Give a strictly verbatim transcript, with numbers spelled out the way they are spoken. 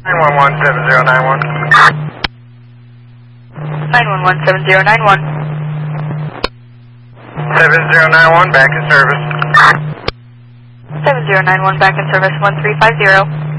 nine one one seven zero nine one. nine one one seven zero nine one. seven zero nine one, back in service. seven zero nine one, back in service, one three five zero.